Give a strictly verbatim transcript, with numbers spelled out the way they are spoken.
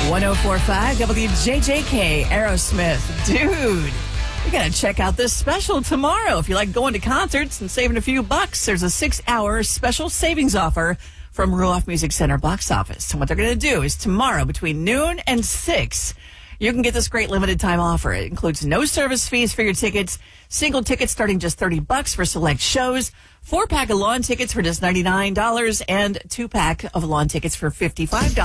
one oh four point five W J J K, Aerosmith. Dude, you got to check out this special tomorrow. If you like going to concerts and saving a few bucks, there's a six-hour special savings offer from Ruoff Music Center box office. And what they're going to do is tomorrow between noon and six, you can get this great limited time offer. It includes no service fees for your tickets, single tickets starting just thirty bucks for select shows, four pack of lawn tickets for just ninety-nine dollars, and two pack of lawn tickets for fifty-five dollars.